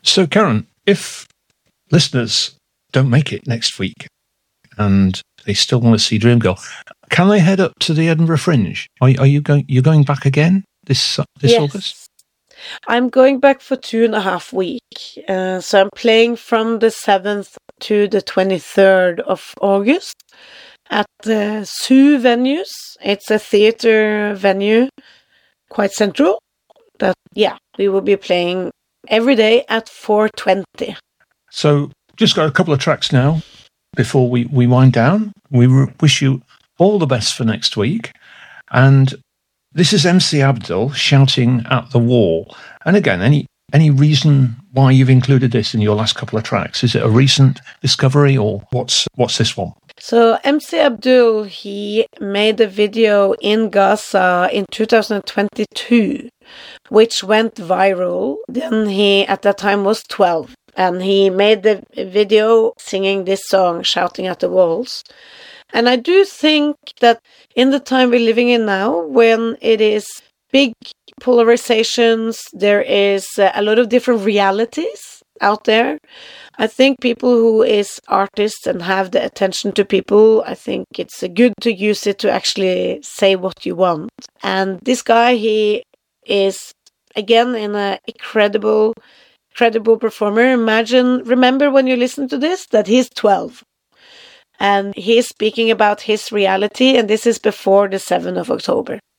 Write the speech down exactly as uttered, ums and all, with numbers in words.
So, Karen, if listeners don't make it next week and they still want to see Dreamgirl, can they head up to the Edinburgh Fringe? Are, are you going? You're going back again this this yes. August? I'm going back for two and a half weeks. Uh, so I'm playing from the seventh to the twenty-third of August at the Zoo venues. It's a theater venue, quite central. That yeah, we will be playing every day at four twenty. So just got a couple of tracks now before we, we wind down. We wish you all the best for next week. And this is M C Abdul shouting at the wall. And again, any any reason why you've included this in your last couple of tracks? Is it a recent discovery, or what's what's this one? So M C Abdul, he made a video in Gaza in two thousand twenty-two, which went viral. Then he, at that time, was twelve. And he made the video singing this song, Shouting at the Walls. And I do think that in the time we're living in now, when it is big polarizations, there is a lot of different realities out there. I think people who is artists and have the attention to people, I think it's good to use it to actually say what you want. And this guy, he is, again, in an incredible... credible performer. Imagine, remember when you listen to this, that he's twelve. And he's speaking about his reality, and this is before the seventh of October.